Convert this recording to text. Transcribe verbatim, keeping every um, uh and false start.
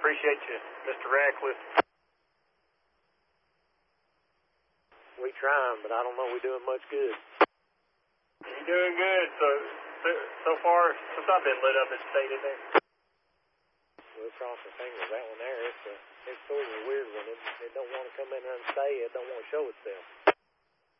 Appreciate you, Mister Radcliffe. We trying, but I don't know we're doing much good. You're doing good. So, so, so far, since I've been lit up, it's stayed in there. We'll cross our fingers. That one there, it's, a, it's sort of a weird one. It, it don't want to come in there and stay. It don't want to show itself.